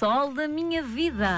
sol da minha vida.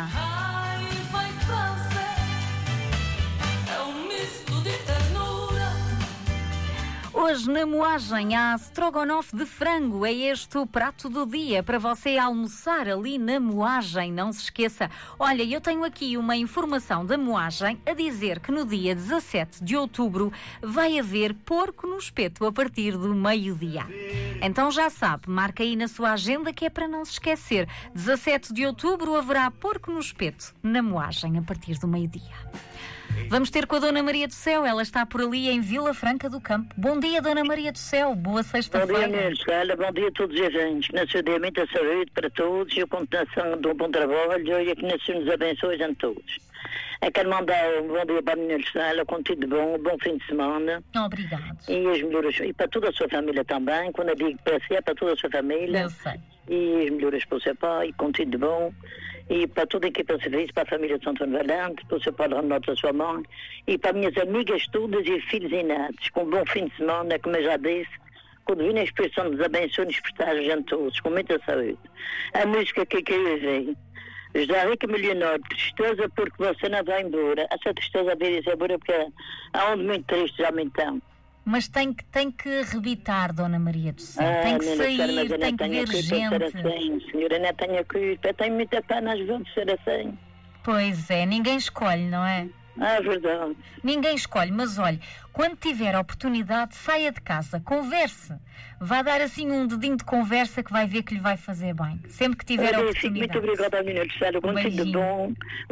Hoje na moagem há strogonoff de frango, é este o prato do dia para você almoçar ali na moagem, não se esqueça. Olha, eu tenho aqui uma informação da moagem a dizer que no dia 17 de outubro vai haver porco no espeto a partir do meio-dia. Então já sabe, marca aí na sua agenda que é para não se esquecer. 17 de outubro haverá porco no espeto na moagem a partir do meio-dia. Vamos ter com a Dona Maria do Céu, ela está por ali em Vila Franca do Campo. Bom dia, Dona Maria do Céu, boa sexta-feira. Bom dia, Nilson. Bom dia a todos os ouvintes. Que Deus dê muita saúde para todos e a continuação de um bom trabalho e que Deus nos abençoe a todos. Eu quero mandar um bom dia para a minha Nilson, com tudo bom, um bom fim de semana. Obrigado. E as melhoras, e para toda a sua família também, quando eu digo para si, é para toda a sua família. Eu sei. E as melhoras para o seu pai, com tudo bom. E para toda a equipa de serviço, para a família de São Antônio Valente, para o seu pai Ronaldo, para a sua mãe, e para as minhas amigas todas e filhos e netos, com um bom fim de semana, como eu já disse, com a divina expressão nos abençoe e nos prestagens a todos, com muita saúde. A música que eu ouvi, José Rica Milionário, tristeza porque você não vai embora. Essa tristeza vir dizer embora porque há onde muito triste já me então. Mas tem que rebitar, Dona Maria do Céu. Tem que sair, tem que ver gente. Assim, senhora, não tenho culpa. Eu tenho muita pena às vezes de ser assim. Pois é, ninguém escolhe, não é? É verdade. Ninguém escolhe, mas olhe, quando tiver a oportunidade, saia de casa, converse. Vá dar assim um dedinho de conversa que vai ver que lhe vai fazer bem. Sempre que tiver a oportunidade. Muito obrigada, menina. Com tudo bom.